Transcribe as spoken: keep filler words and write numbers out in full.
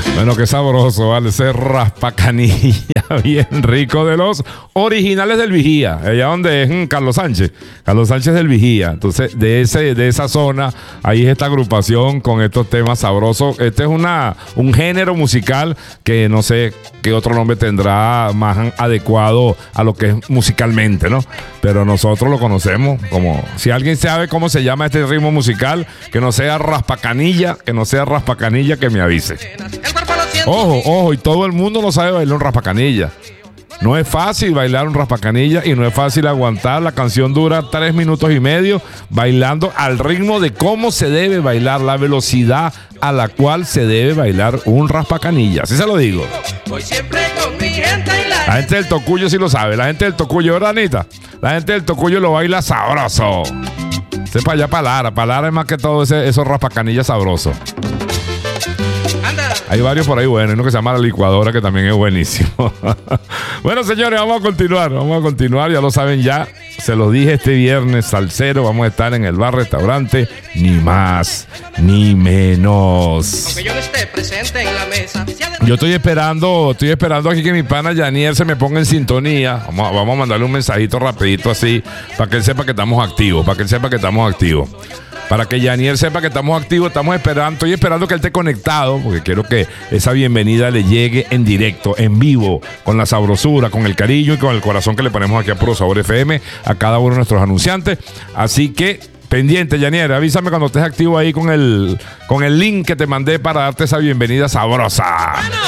Bueno, qué sabroso, ¿vale? Ese raspacanilla bien rico de los originales del Vigía, allá donde es Carlos Sánchez. Carlos Sánchez del Vigía. Entonces, de ese, de esa zona, ahí es esta agrupación con estos temas sabrosos. Este es una, un género musical que no sé qué otro nombre tendrá más adecuado a lo que es musicalmente, ¿no? Pero nosotros lo conocemos como, si alguien sabe cómo se llama este ritmo musical, que no sea raspacanilla, que no sea raspacanilla, que me avise. Ojo, ojo, y todo el mundo no sabe bailar un raspacanilla. No es fácil bailar un raspacanilla y no es fácil aguantar. La canción dura tres minutos y medio bailando al ritmo de cómo se debe bailar, la velocidad a la cual se debe bailar un raspacanilla. Así se lo digo. Voy siempre con mi gente y la... la gente del Tocuyo sí lo sabe. La gente del Tocuyo, ¿verdad, Anita? La gente del Tocuyo lo baila sabroso. Sepa allá Palara. Palara es más que todo ese, esos raspacanillas sabrosos. Hay varios por ahí buenos, uno que se llama La Licuadora, que también es buenísimo. Bueno, señores, vamos a continuar, vamos a continuar, ya lo saben ya, se los dije este viernes salsero, vamos a estar en el bar restaurante, ni más ni menos. Aunque yo no esté presente en la mesa. Yo estoy esperando, estoy esperando aquí que mi pana Yanier se me ponga en sintonía. Vamos a, vamos a mandarle un mensajito rapidito así, para que él sepa que estamos activos, para que él sepa que estamos activos. Para que Yanier sepa que estamos activos, estamos esperando, estoy esperando que él esté conectado, porque quiero que esa bienvenida le llegue en directo, en vivo, con la sabrosura, con el cariño y con el corazón que le ponemos aquí a Puro Sabor F M, a cada uno de nuestros anunciantes. Así que, pendiente, Yanier, avísame cuando estés activo ahí con el, con el link que te mandé para darte esa bienvenida sabrosa. Bueno.